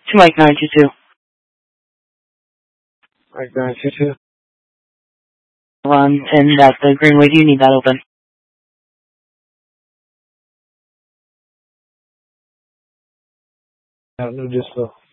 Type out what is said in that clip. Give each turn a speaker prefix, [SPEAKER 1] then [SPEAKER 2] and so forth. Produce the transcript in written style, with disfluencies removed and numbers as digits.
[SPEAKER 1] To Mike 922.
[SPEAKER 2] Mike 922.
[SPEAKER 1] And at the Greenway, do you need that open?
[SPEAKER 2] No, no dispo.